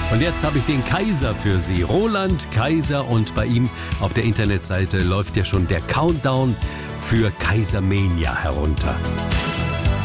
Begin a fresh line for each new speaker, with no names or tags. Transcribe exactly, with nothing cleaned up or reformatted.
Und jetzt habe ich den Kaiser für Sie, Roland Kaiser. Und bei ihm auf der Internetseite läuft ja schon der Countdown für Kaisermania herunter.